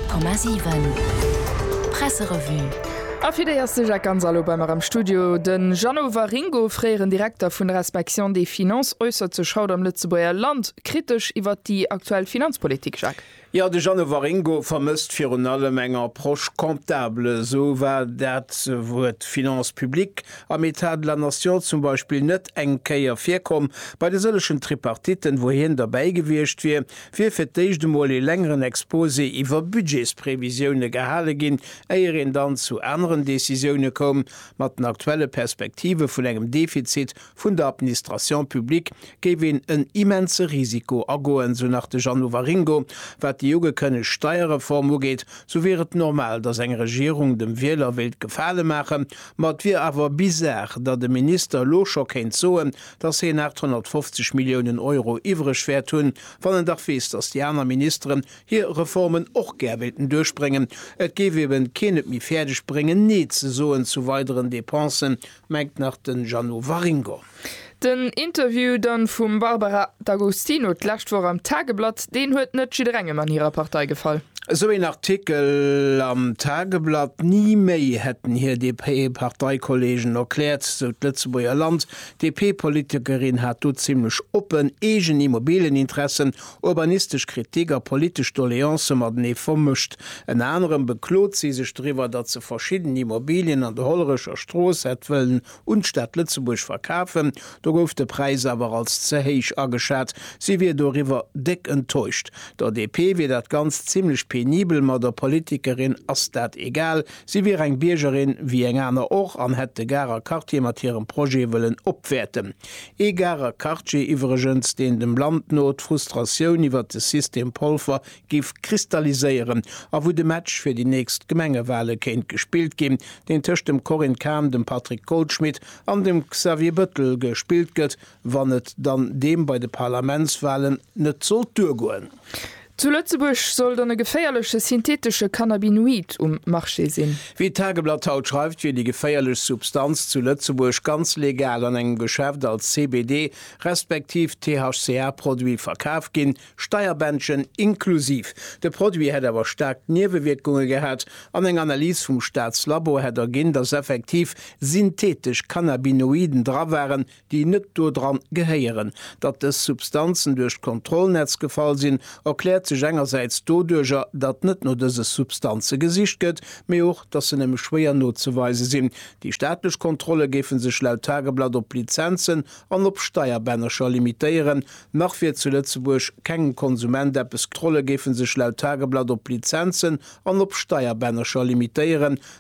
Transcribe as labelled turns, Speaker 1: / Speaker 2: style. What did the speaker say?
Speaker 1: 100,7 Presserevue.
Speaker 2: Afir de erste Jack Gonzalo beim am Studio den Gianno Waringo, freieren Direktor vun der Respektion des Finanz äußert zu Schau am Lützeburger Land kritisch iwwer die aktuelle Finanzpolitik. Jacques.
Speaker 3: Ja, de Gianno Waringo vermisst fir alle Menger proche comptable, so war dat wo Finanzpublik am Etat de la Nation zum Beispiel net engkeier firkom bei de sëllechen Tripartiten, wohin dabei gewircht wie fir firteich de Mol längeren Exposé iwwer Budgetsprävisionune gehale gin, eieren dann zu anderen Decisionen kommen, mat den aktuelle Perspektive vun engem Defizit vun der Administration publik gewinn een immense Risiko agoen, so nach de Gianno Waringo, wat die Juge könne Steuerreform geht, so wäret normal, dass eng Regierung dem Wählerwelt gefallen machen, mat wir aber bizarr, dat de Minister Locher kennt soen, dass 850 Millionen Euro ivre schwer tun, wann Dach fest, dass die anderen Ministerin hier Reformen och gerwelten durchbringen. Et geweben kenet mi fertig bringen, net soen zu weiteren Depensen, meint nach den Gianno Waringo.
Speaker 2: Den Interview dann vum Barbara D'Agostino lacht vor am Tageblatt, den huet net Schiedrenge an ihrer Partei gefallen.
Speaker 3: So ein Artikel am Tageblatt nie méi hätten hier DP-Parteikollegen erklärt, so Lützeburger Land. DP-Politikerin hat du ziemlich open egen Immobilieninteressen, urbanistisch Kritiker, politisch Doleanze mat ne vermischt. En anderem beklot sie sich drüber, dat ze verschiedene Immobilien an der Hollerischer Stroß wollen und Stadt Lützeburg verkaufen. Da gouf der Preis aber als zeheich ageschat. Sie wird darüber dick enttäuscht. Der DP wird dat ganz ziemlich penibel mat der Politikerin ass dat egal, sie wie eng Biergerin wie eng aner och an hätte garer Cartier mat ihrem Projekt willen opwerten. Garer Cartier iwregens den dem Landnot Frustrationun iwwer das System Pulver gif kristalliseieren, a wo de Match fir die nächst Gemengewale kennt gespielt gin, den töcht dem Corin Kahn, dem Patrick Goldschmidt an dem Xavier Büttel gespielt gëtt, wann et dann dem bei de Parlamentswahlen net zo durchgoen.
Speaker 2: Zu Lützeburg soll eine gefährliche synthetische Cannabinoid Marché sinn.
Speaker 3: Wie Tageblatt haut schreibt, wie die gefährliche Substanz zu Lützeburg ganz legal an engem Geschäft als CBD respektiv THCA-Produkt verkauft gin, Steuerbändchen inklusiv. De Produkt hat aber stark Nebenwirkungen gehabt. An eng Analyse vom Staatslabor hat gin, dass effektiv synthetisch Cannabinoiden dra waren, die net dran geheieren. Dat des Substanzen durch Kontrollnetz gefallen sind, erklärt engerseits dodurcher, dat net nur dese Substanze gesicht gëtt, mé och dat se nem schwer notzuweise sinn. Die staatliche Kontrolle gefen sech laut Tageblatt op Lizenzen an op Steuerbännercher limitieren. Nachfir zu Lützeburg kengen Konsumenteppes Kontrolle gefen sech laut Tageblatt op Lizenzen an op Steuerbännercher limitieren.